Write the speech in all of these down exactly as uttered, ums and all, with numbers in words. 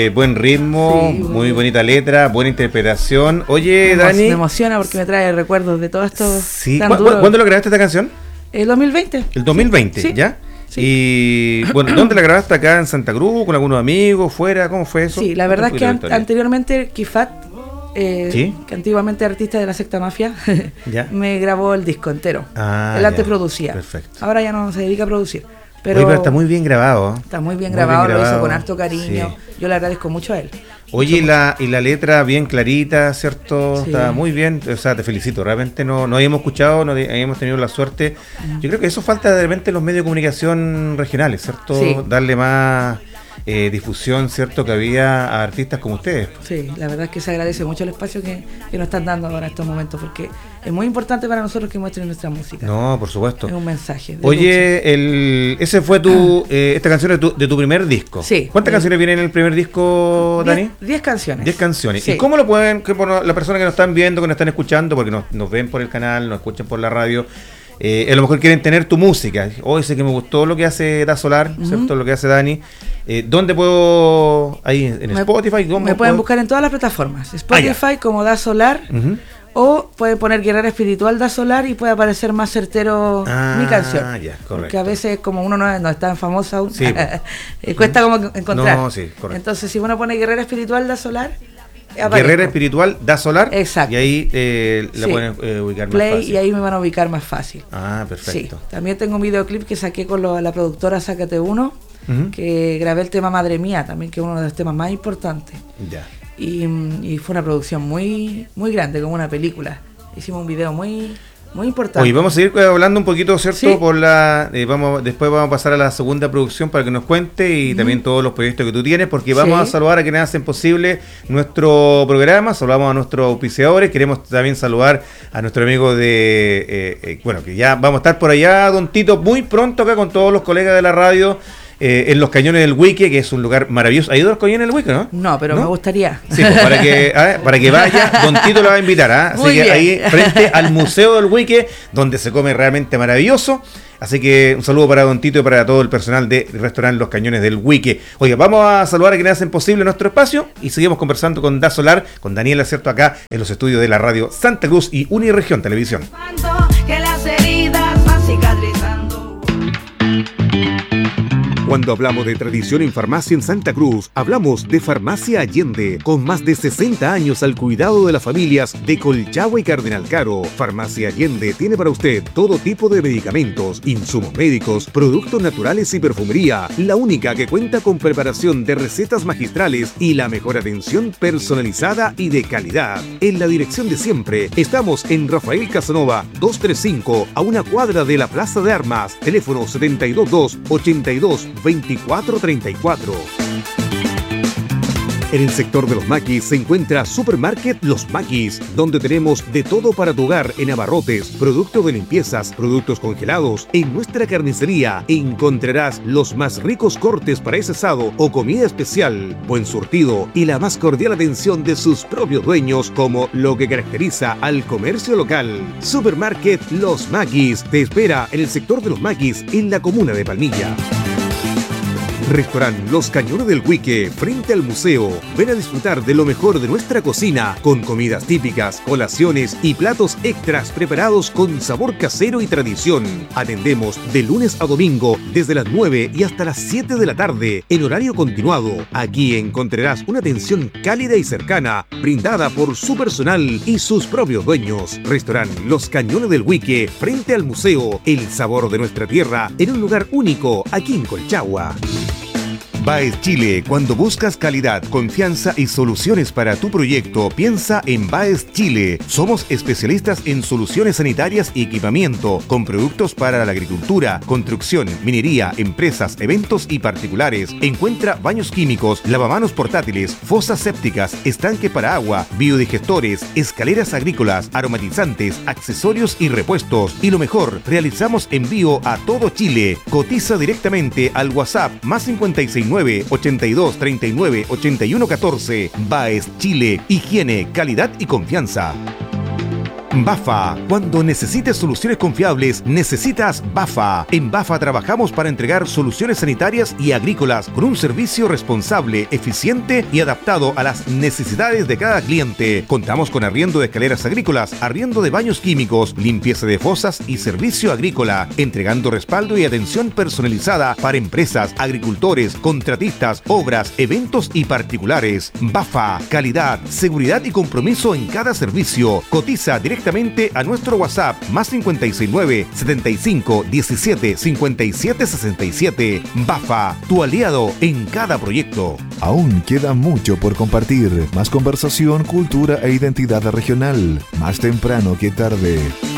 Eh, buen ritmo, Sí, muy bonita letra, buena interpretación. Oye, me, Dani. Me emociona porque me trae recuerdos de todo esto. Sí. Tan ¿Cu- duro. ¿Cuándo lo grabaste esta canción? El dos mil veinte. El dos mil veinte, Sí. ¿ya? Sí. Y bueno, ¿dónde la grabaste? ¿Acá en Santa Cruz? ¿Con algunos amigos? ¿Fuera? ¿Cómo fue eso? Sí, la verdad es que an- Historia. anteriormente Kifat, eh, ¿Sí? que antiguamente artista de la secta Mafia, Ya. me grabó el disco entero. Ah, Él ya. antes producía. Perfecto. Ahora ya no se dedica a producir. Pero, Oye, pero está muy bien grabado. ¿eh? está muy bien muy grabado, bien lo hizo grabado. con harto cariño. Sí. Yo le agradezco mucho a él. Oye, y la, y la letra bien clarita, ¿cierto? Sí. Está muy bien, o sea, te felicito. Realmente no, no habíamos escuchado, no habíamos tenido la suerte. Yo creo que eso falta de repente en los medios de comunicación regionales, ¿cierto? Sí. Darle más eh, difusión, ¿cierto? Que había a artistas como ustedes. Sí, la verdad es que se agradece mucho el espacio que, que nos están dando ahora en estos momentos, porque es muy importante para nosotros que muestren nuestra música. No, por supuesto. Es un mensaje. de lucha. Oye, el, ese fue tu, eh, esta canción de tu, de tu primer disco. Sí. ¿Cuántas Eh, canciones vienen en el primer disco, Dani? Diez, diez canciones. Diez canciones. Sí. ¿Y cómo lo pueden, que por la persona que nos están viendo, que nos están escuchando, porque nos, nos ven por el canal, nos escuchan por la radio, eh, a lo mejor quieren tener tu música? Hoy sé que me gustó lo que hace Da Solar, Ujú. ¿cierto? Lo que hace Dani. Eh, ¿Dónde puedo? Ahí en Me- Spotify. ¿Cómo Me pueden puedo? buscar en todas las plataformas. Spotify Ah, como Da Solar, Ujú. o pueden poner Guerrera Espiritual Da Solar y puede aparecer más certero Ah, mi canción. ya, correcto. Porque a veces como uno no, no es tan famoso aún, Sí, eh, cuesta como encontrar. No, sí, correcto. Entonces si uno pone Guerrera Espiritual Da Solar, aparezco. Guerrera Espiritual, Da Solar. Exacto. Y ahí eh, la Sí. pueden eh, ubicar más Play fácil. y ahí me van a ubicar más fácil. Ah, perfecto. Sí, también tengo un videoclip que saqué con lo- la productora Sácate Uno, Ujú. que grabé el tema Madre Mía, también que es uno de los temas más importantes. Ya. Y, mm, y fue una producción muy muy grande, como una película. Hicimos un video muy muy importante. Oye, vamos a seguir eh, hablando un poquito, ¿cierto? Sí. Por la, eh, vamos, después vamos a pasar a la segunda producción para que nos cuente y Ujú. también todos los proyectos que tú tienes, porque vamos Sí. a saludar a quienes hacen posible nuestro programa, saludamos a nuestros auspiciadores, queremos también saludar a nuestro amigo de, eh, eh, bueno, que ya vamos a estar por allá, Don Tito, muy pronto acá con todos los colegas de la radio, eh, en los Cañones del Huique, que es un lugar maravilloso. ¿Ha ido a los Cañones del Huique, no? No, pero ¿No? me gustaría. Sí, pues, para que ah, para que vaya, Don Tito lo va a invitar, ¿ah? Así Muy que bien. ahí frente al Museo del Huique, donde se come realmente maravilloso. Así que un saludo para Don Tito y para todo el personal de Restaurante Los Cañones del Huique. Oye, vamos a saludar a quienes hacen posible nuestro espacio y seguimos conversando con Da Solar, con Daniela, ¿cierto? Acá en los estudios de la radio Santa Cruz y Uniregión Televisión. Que las heridas van cicatrizando. Cuando hablamos de tradición en farmacia en Santa Cruz, hablamos de Farmacia Allende, con más de sesenta años al cuidado de las familias de Colchagua y Cardenal Caro. Farmacia Allende tiene para usted todo tipo de medicamentos, insumos médicos, productos naturales y perfumería, la única que cuenta con preparación de recetas magistrales y la mejor atención personalizada y de calidad. En la dirección de siempre, estamos en Rafael Casanova doscientos treinta y cinco, a una cuadra de la Plaza de Armas, teléfono setenta y dos dos, ochenta y dos, veinticuatro treinta y cuatro. En el sector de los maquis se encuentra Supermarket Los Maquis, donde tenemos de todo para tu hogar en abarrotes, productos de limpiezas, productos congelados. En nuestra carnicería encontrarás los más ricos cortes para ese asado o comida especial, buen surtido y la más cordial atención de sus propios dueños, como lo que caracteriza al comercio local. Supermarket Los Maquis te espera en el sector de Los Maquis, en la comuna de Palmilla. Restaurante Los Cañones del Huique, frente al museo. Ven a disfrutar de lo mejor de nuestra cocina, con comidas típicas, colaciones y platos extras preparados con sabor casero y tradición. Atendemos de lunes a domingo desde las nueve y hasta las siete de la tarde, en horario continuado. Aquí encontrarás una atención cálida y cercana, brindada por su personal y sus propios dueños. Restaurante Los Cañones del Huique, frente al museo. El sabor de nuestra tierra en un lugar único, aquí en Colchagua. Baez Chile. Cuando buscas calidad, confianza y soluciones para tu proyecto, piensa en Baez Chile. Somos especialistas en soluciones sanitarias y equipamiento, con productos para la agricultura, construcción, minería, empresas, eventos y particulares. Encuentra baños químicos, lavamanos portátiles, fosas sépticas, estanque para agua, biodigestores, escaleras agrícolas, aromatizantes, accesorios y repuestos. Y lo mejor, realizamos envío a todo Chile. Cotiza directamente al WhatsApp más cincuenta y seis ochenta y dos treinta y nueve ochenta y uno catorce. Baez Chile. Higiene, calidad y confianza. Bafa. Cuando necesites soluciones confiables, necesitas Bafa. En Bafa trabajamos para entregar soluciones sanitarias y agrícolas con un servicio responsable, eficiente y adaptado a las necesidades de cada cliente. Contamos con arriendo de escaleras agrícolas, arriendo de baños químicos, limpieza de fosas y servicio agrícola, entregando respaldo y atención personalizada para empresas, agricultores, contratistas, obras, eventos y particulares. Bafa, calidad, seguridad y compromiso en cada servicio. Cotiza directamente a nuestro WhatsApp más cinco seis nueve, setenta y cinco, diecisiete, cincuenta y siete, sesenta y siete. Bafa, tu aliado en cada proyecto. Aún queda mucho por compartir. Más conversación, cultura e identidad regional. Más temprano que tarde.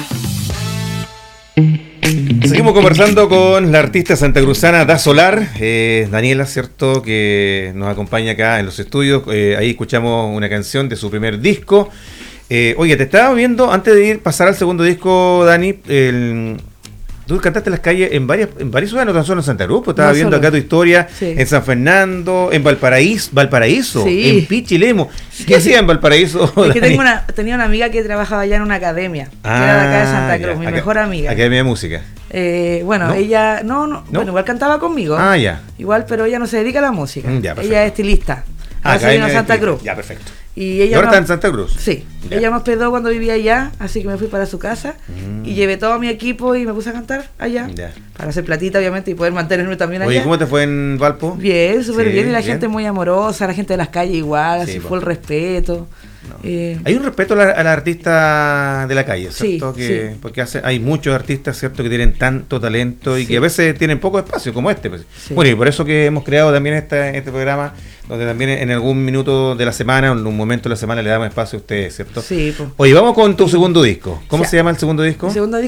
Seguimos conversando con la artista santacruzana Da Solar, eh, Daniela, ¿cierto? Que nos acompaña acá en los estudios. Eh, ahí escuchamos una canción de su primer disco. Eh, oye, te estaba viendo, antes de ir pasar al segundo disco, Dani, el, tú cantaste en las calles en varias en varias ciudades, no tan solo en Santa Cruz, pues estaba No viendo solo. acá tu historia, Sí. en San Fernando, en Valparaíso, Valparaíso, Sí. en Pichilemu. ¿Qué hacía en Valparaíso, Es que Dani? tengo una, tenía una amiga que trabajaba allá en una academia, que Ah, era de acá de Santa Cruz, ya, mi acá- mejor amiga. Academia de Música. Eh, bueno, ¿No? ella, no, no, ¿No? bueno, igual cantaba conmigo. Ah, ya. Igual, pero ella no se dedica a la música. Mm, ya, perfecto. Ella es estilista. Ah, Ahora se vino Academia a de Santa Estil- Cruz. Ya, perfecto. Y ¿Y ella ahora no- está en Santa Cruz? Sí, Ya. ella me hospedó cuando vivía allá, así que me fui para su casa Mm. y llevé todo mi equipo y me puse a cantar allá. Ya. Para hacer platita, obviamente, y poder mantenerme también Oye, allá. ¿cómo te fue en Valpo? Bien, súper Sí, bien, y la bien. gente muy amorosa, la gente de las calles igual, Sí, así po. full respeto. Eh, Hay un respeto a la, a la artista de la calle, ¿cierto? Sí, que, sí. Porque hace, hay muchos artistas, ¿cierto?, que tienen tanto talento y Sí. que a veces tienen poco espacio, como este. Pues. Sí. Bueno, y por eso que hemos creado también este, este programa, donde también en algún minuto de la semana, en un momento de la semana, le damos espacio a ustedes, ¿cierto? sí, po. Oye, vamos con tu segundo disco. ¿Cómo Ya. se llama el segundo disco? El segundo disco